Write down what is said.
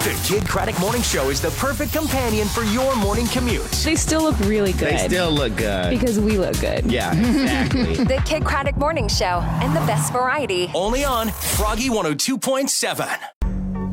The Kid Craddock Morning Show is the perfect companion for your morning commute. They still look really good. They still look good. Because we look good. Yeah, exactly. The Kid Craddock Morning Show and the best variety. Only on Froggy 102.7.